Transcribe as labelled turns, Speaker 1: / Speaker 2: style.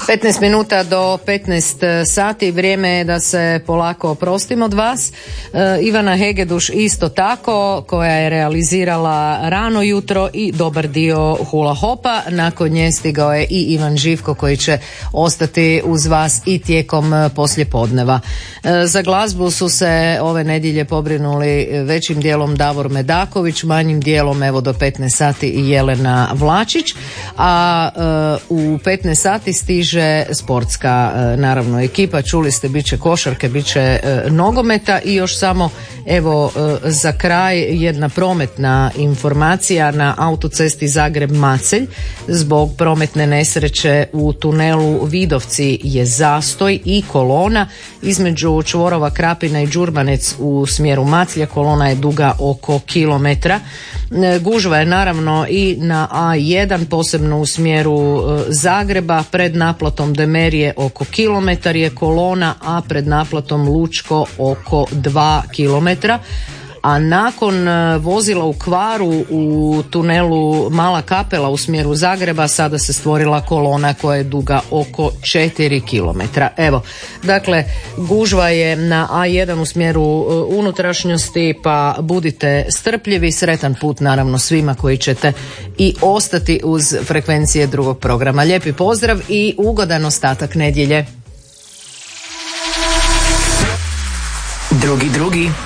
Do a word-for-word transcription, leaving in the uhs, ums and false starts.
Speaker 1: petnaest minuta do petnaest sati, vrijeme je da se polako oprostimo od vas. E, Ivana Hegeduš isto tako, koja je realizirala rano jutro i dobar dio hula hopa. Nakon nje stigao je i Ivan Živko koji će ostati uz vas i tijekom poslijepodneva. E, za glazbu su se ove nedjelje pobrinuli većim dijelom Davor Medaković, manjim dijelom evo do petnaest sati i Jelena Vlačić, a e, u petnaest sati stiže sportska naravno ekipa. Čuli ste, bit će košarke, bit će e, nogometa i još samo evo e, za kraj jedna prometna informacija. Na autocesti Zagreb-Macelj zbog prometne nesreće u tunelu Vidovci je zastoj i kolona između čvorova Krapina i Đurmanec u smjeru Maclja. Kolona je duga oko kilometra. E, gužva je naravno i na A jedan, posebno u smjeru e, Zagreba. Pred naplatom Demerije oko kilometar je kolona, a pred naplatom Lučko oko dva kilometra. A nakon vozila u kvaru u tunelu Mala Kapela u smjeru Zagreba sada se stvorila kolona koja je duga oko četiri kilometra. Evo, dakle, gužva je na A jedan u smjeru unutrašnjosti, pa budite strpljivi. Sretan put naravno svima koji ćete i ostati uz frekvencije drugog programa. Lijepi pozdrav i ugodan ostatak nedjelje.
Speaker 2: Drugi drugi